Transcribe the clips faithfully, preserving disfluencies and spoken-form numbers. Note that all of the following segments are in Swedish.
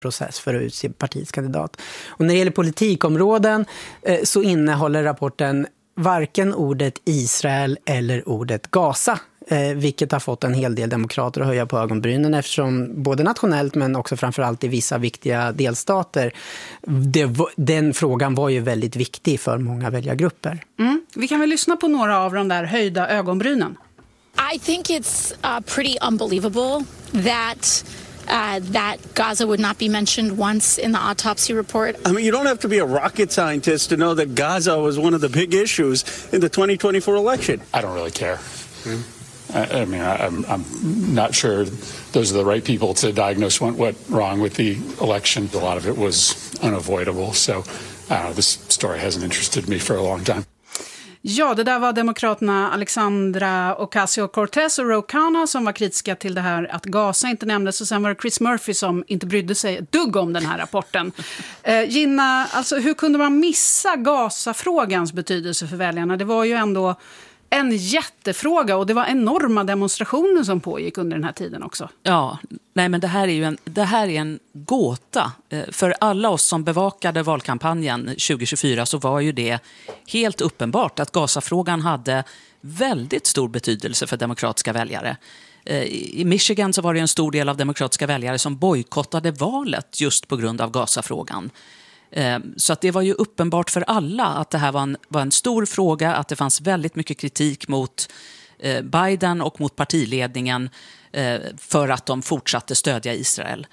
process för att utse partiets kandidat. Och när det gäller politikområden eh, så innehåller rapporten varken ordet Israel eller ordet Gaza, eh, vilket har fått en hel del demokrater att höja på ögonbrynen eftersom både nationellt men också framförallt i vissa viktiga delstater det, den frågan var ju väldigt viktig för många väljargrupper. Mm. Vi kan väl lyssna på några av de där höjda ögonbrynen. I think it's uh, pretty unbelievable that Uh, that Gaza would not be mentioned once in the autopsy report. I mean, you don't have to be a rocket scientist to know that Gaza was one of the big issues in the twenty twenty-four election. I don't really care. Mm. I, I mean, I, I'm, I'm not sure those are the right people to diagnose what went wrong with the election. A lot of it was unavoidable. So uh, this story hasn't interested me for a long time. Ja, det där var demokraterna Alexandra Ocasio-Cortez och Ro Khanna som var kritiska till det här att Gaza inte nämndes och sen var det Chris Murphy som inte brydde sig ett dugg om den här rapporten. Eh, Gina, alltså hur kunde man missa Gaza-frågans betydelse för väljarna? Det var ju ändå en jättefråga och det var enorma demonstrationer som pågick under den här tiden också. Ja, nej men det här är ju en, det här är en gåta. För alla oss som bevakade valkampanjen tjugo tjugofyra så var ju det helt uppenbart att Gaza-frågan hade väldigt stor betydelse för demokratiska väljare. I Michigan så var det en stor del av demokratiska väljare som bojkottade valet just på grund av Gaza-frågan. Så att det var ju uppenbart för alla att det här var en, var en stor fråga, att det fanns väldigt mycket kritik mot Biden och mot partiledningen för att de fortsatte stödja Israel.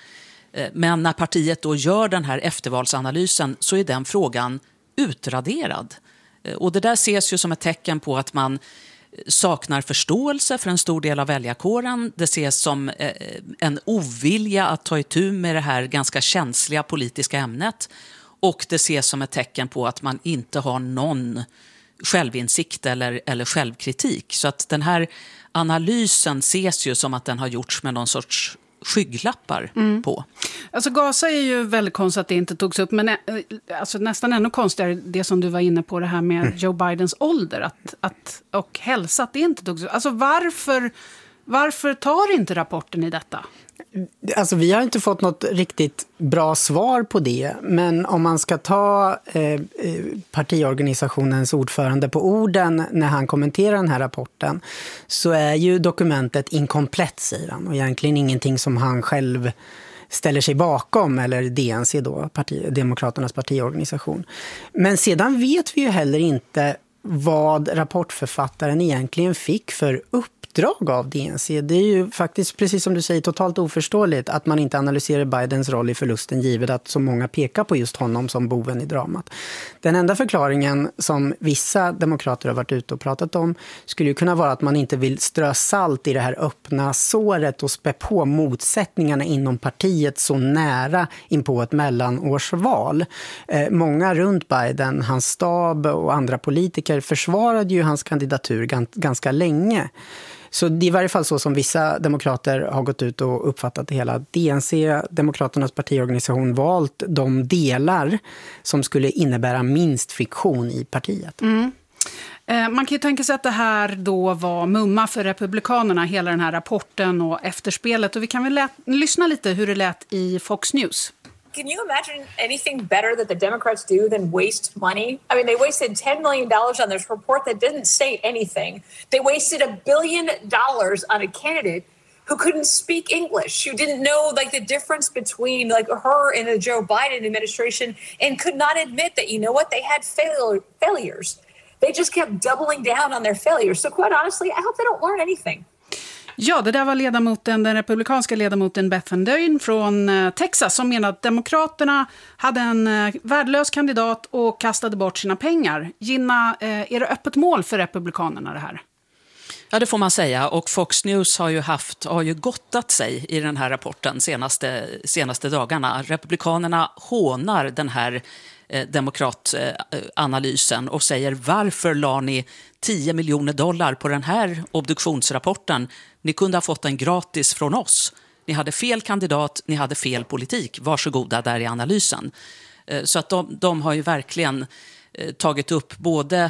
Men när partiet då gör den här eftervalsanalysen så är den frågan utraderad. Och det där ses ju som ett tecken på att man saknar förståelse för en stor del av väljarkåren. Det ses som en ovilja att ta itu med det här ganska känsliga politiska ämnet. Och det ses som ett tecken på att man inte har någon självinsikt eller, eller självkritik. Så att den här analysen ses ju som att den har gjorts med någon sorts skygglappar mm. på. Alltså Gaza är ju väldigt konstigt att det inte togs upp, men alltså, nästan ännu konstigare det som du var inne på, det här med mm. Joe Bidens ålder att, att, och hälsa, att det inte togs upp. Alltså varför, varför tar inte rapporten i detta? Alltså vi har inte fått något riktigt bra svar på det, men om man ska ta eh, partiorganisationens ordförande på orden när han kommenterar den här rapporten så är ju dokumentet inkomplett, säger han, och egentligen ingenting som han själv ställer sig bakom, eller D N C då, parti, Demokraternas partiorganisation. Men sedan vet vi ju heller inte vad rapportförfattaren egentligen fick för upp drag av D N C. Det är ju faktiskt, precis som du säger, totalt oförståeligt att man inte analyserar Bidens roll i förlusten givet att så många pekar på just honom som boven i dramat. Den enda förklaringen som vissa demokrater har varit ute och pratat om skulle ju kunna vara att man inte vill strö salt i det här öppna såret och spä på motsättningarna inom partiet så nära in på ett mellanårsval. Eh, många runt Biden, hans stab och andra politiker försvarade ju hans kandidatur gans- ganska länge. Så det är i varje fall så som vissa demokrater har gått ut och uppfattat det hela. D N C, Demokraternas partiorganisation, valt de delar som skulle innebära minst friktion i partiet. Mm. Eh, man kan ju tänka sig att det här då var mumma för republikanerna, hela den här rapporten och efterspelet. Och vi kan väl lät, lyssna lite hur det lät i Fox News. Can you imagine anything better that the Democrats do than waste money? I mean, they wasted ten million dollars on this report that didn't say anything. They wasted a billion dollars on a candidate who couldn't speak English, who didn't know like the difference between like her and the Joe Biden administration and could not admit that, you know what, they had fail- failures. They just kept doubling down on their failures. So quite honestly, I hope they don't learn anything. Ja, det där var ledamoten, den republikanska ledamoten Beth Van Duyne från Texas som menade att demokraterna hade en värdelös kandidat och kastade bort sina pengar. Gina, är det öppet mål för republikanerna det här? Ja, det får man säga. Och Fox News har ju, haft, har ju gottat sig i den här rapporten senaste, senaste dagarna. Republikanerna hånar den här eh, demokratanalysen och säger varför la ni tio miljoner dollar på den här obduktionsrapporten? Ni kunde ha fått den gratis från oss. Ni hade fel kandidat, ni hade fel politik. Varsågoda där i analysen. Så att de, de har ju verkligen tagit upp både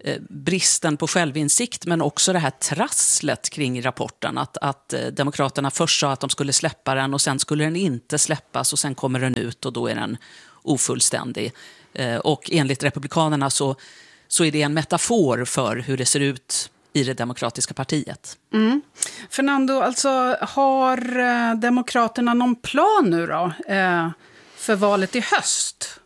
bristen på självinsikt, men också det här trasslet kring rapporten. Att, att Demokraterna först sa att de skulle släppa den och sen skulle den inte släppas och sen kommer den ut och då är den ofullständig. Och enligt Republikanerna så, så är det en metafor för hur det ser ut i det demokratiska partiet. Mm. Fernando, alltså har eh, Demokraterna någon plan nu då eh, för valet i höst?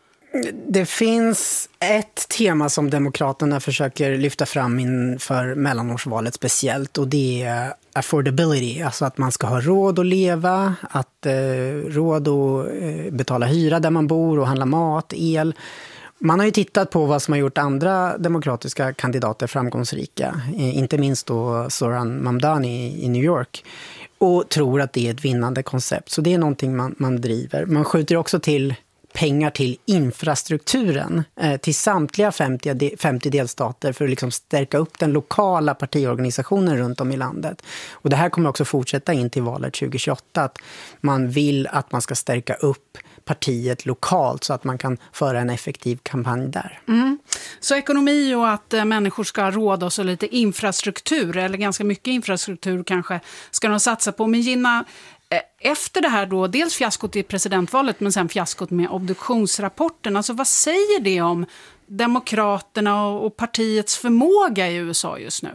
Det finns ett tema som Demokraterna försöker lyfta fram inför mellanårsvalet speciellt, och det är affordability, alltså att man ska ha råd att leva, att eh, råd att eh, betala hyra där man bor och handla mat, el. Man har ju tittat på vad som har gjort andra demokratiska kandidater framgångsrika, inte minst då Zoran Mamdani i New York, och tror att det är ett vinnande koncept. Så det är någonting man, man driver. Man skjuter också till pengar till infrastrukturen eh, till samtliga femtio, femtio delstater för att liksom stärka upp den lokala partiorganisationen runt om i landet. Och det här kommer också fortsätta in till valet tjugo tjugoåtta, att man vill att man ska stärka upp partiet lokalt så att man kan föra en effektiv kampanj där. Mm. Så ekonomi och att äh, människor ska ha råd och så lite infrastruktur, eller ganska mycket infrastruktur kanske, ska de satsa på. Men Gina, äh, efter det här då, dels fiaskot i presidentvalet men sen fiaskot med obduktionsrapporten, alltså vad säger det om Demokraterna och, och partiets förmåga i U S A just nu?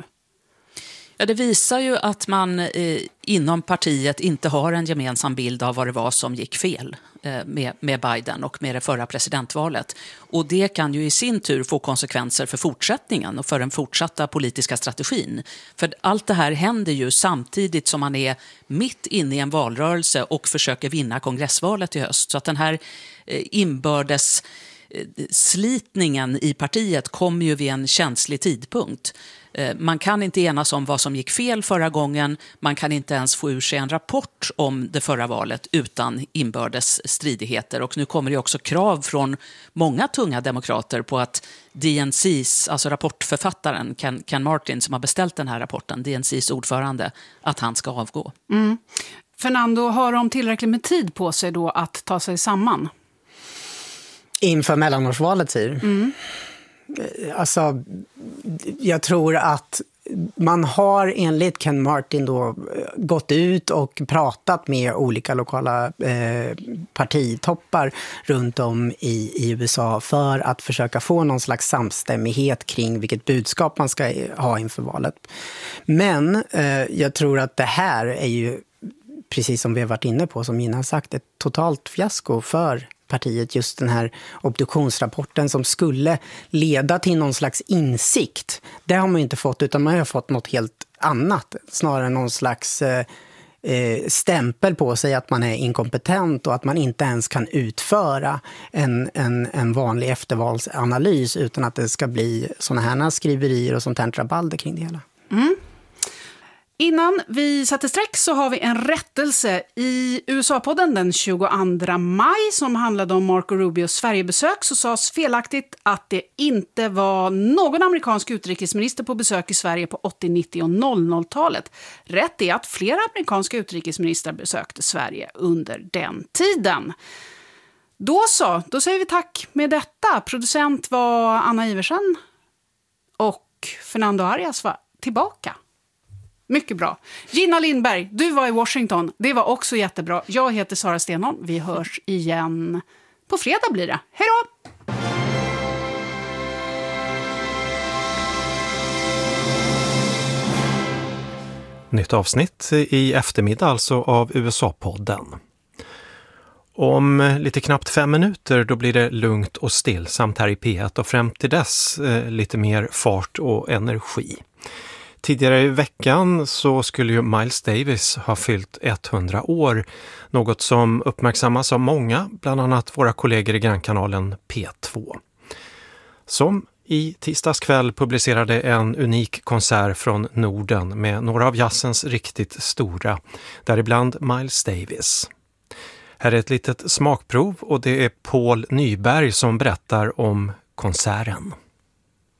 Ja, det visar ju att man eh, inom partiet inte har en gemensam bild av vad det var som gick fel eh, med, med Biden och med det förra presidentvalet. Och det kan ju i sin tur få konsekvenser för fortsättningen och för den fortsatta politiska strategin. För allt det här händer ju samtidigt som man är mitt inne i en valrörelse och försöker vinna kongressvalet i höst. Så att den här eh, inbördes eh, slitningen i partiet kommer ju vid en känslig tidpunkt. Man kan inte enas om vad som gick fel förra gången. Man kan inte ens få ur sig en rapport om det förra valet utan inbördes stridigheter. Och nu kommer det också krav från många tunga demokrater på att D N C:s, alltså rapportförfattaren Ken, Ken Martin som har beställt den här rapporten, D N C:s ordförande, att han ska avgå. Mm. Fernando, har de tillräckligt med tid på sig då att ta sig samman? Inför mellanårsvalet, säger du? Mm. Alltså, jag tror att man har enligt Ken Martin då gått ut och pratat med olika lokala eh, partitoppar runt om i, i U S A för att försöka få någon slags samstämmighet kring vilket budskap man ska ha inför valet. Men eh, jag tror att det här är ju, precis som vi har varit inne på, som Gina har sagt, ett totalt fiasko för partiet, just den här obduktionsrapporten som skulle leda till någon slags insikt. Det har man inte fått, utan man har fått något helt annat. Snarare någon slags eh, stämpel på sig att man är inkompetent och att man inte ens kan utföra en, en, en vanlig eftervalsanalys utan att det ska bli såna här skriverier och sånt här rabalder kring det hela. Mm. Innan vi sätter streck så har vi en rättelse i U S A-podden den tjugoandra maj som handlade om Marco Rubios Sverigebesök. Så sades felaktigt att det inte var någon amerikansk utrikesminister på besök i Sverige på åttio-, nittio- och noll noll-talet. Rätt är att flera amerikanska utrikesministrar besökte Sverige under den tiden. Då så, då säger vi tack med detta. Producent var Anna Iversen och Fernando Arias var tillbaka. Mycket bra. Gina Lindberg, du var i Washington. Det var också jättebra. Jag heter Sara Stenholm. Vi hörs igen på fredag blir det. Hej då! Nytt avsnitt i eftermiddag alltså av U S A-podden. Om lite knappt fem minuter då blir det lugnt och stillsamt här i P ett och fram till dess eh, lite mer fart och energi. Tidigare i veckan så skulle ju Miles Davis ha fyllt hundra år, något som uppmärksammas av många, bland annat våra kollegor i grannkanalen P två. Som i tisdags kväll publicerade en unik konsert från Norden med några av jazzens riktigt stora, däribland Miles Davis. Här är ett litet smakprov och det är Paul Nyberg som berättar om konserten.